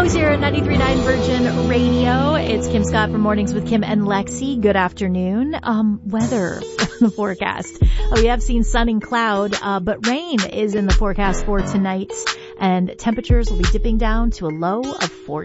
Host here at 93.9 Virgin Radio. It's Kim Scott from Mornings with Kim and Lexi. Good afternoon. Weather the forecast. We have seen sun and cloud, but rain is in the forecast for tonight, and temperatures will be dipping down to a low of 14.